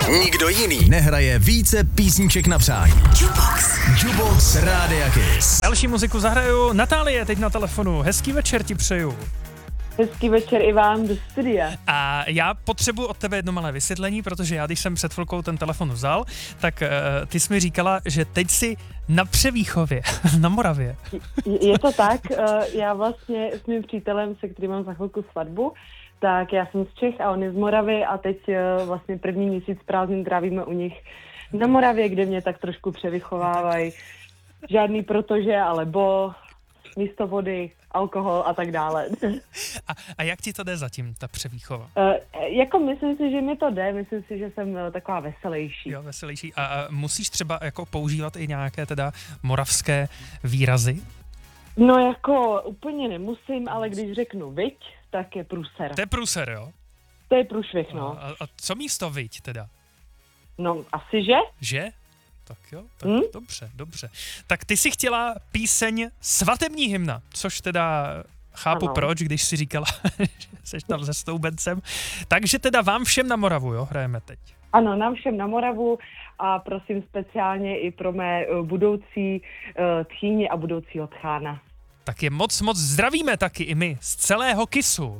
Nikdo jiný nehraje více písniček na přání. Jukebox Rádia Kiss. Další muziku zahraju. Natálie teď na telefonu. Hezký večer ti přeju. Hezký večer i vám do studia. A já potřebuji od tebe jedno malé vysvětlení, protože já, když jsem před chvilkou ten telefon vzal, tak ty jsi mi říkala, že teď jsi na Převýchově, na Moravě. Je to tak, já vlastně s mým přítelem, se kterým mám za chvilku svatbu, tak já jsem z Čech a on je z Moravy a teď vlastně první měsíc prázdnin trávíme u nich na Moravě, kde mě tak trošku převychovávají. Žádný protože, ale místo vody, alkohol a tak dále. A jak ti to jde zatím, ta převýchova? Jako myslím si, že mi to jde, myslím si, že jsem taková veselější. Jo, veselější. A musíš třeba jako používat i nějaké teda moravské výrazy? No jako úplně nemusím, ale když řeknu viď, tak je průser. To je průser, jo? To je průšvih, no. A co místo viď teda? No asi že? Že? Tak jo, tak dobře. Tak ty jsi chtěla píseň Svatební hymna, což teda chápu proč, když jsi říkala, že jsi tam se stoubencem. Takže teda vám všem na Moravu, jo, hrajeme teď. Ano, nám všem na Moravu a prosím speciálně i pro mé budoucí tchýně a budoucího tchána. Tak je moc zdravíme taky i my z celého Kissu.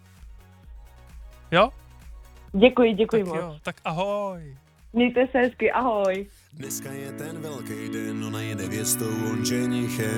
Jo? Děkuji tak moc. Jo, tak ahoj. Mějte se hezky, ahoj. Dneska je ten velký den, ona je nevěstou, on ženichem.